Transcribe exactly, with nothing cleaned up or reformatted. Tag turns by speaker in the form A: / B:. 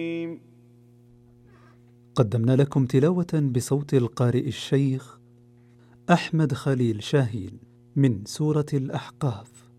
A: قدمنا لكم تلاوة بصوت القارئ الشيخ أحمد خليل شاهين من سورة الأحقاف.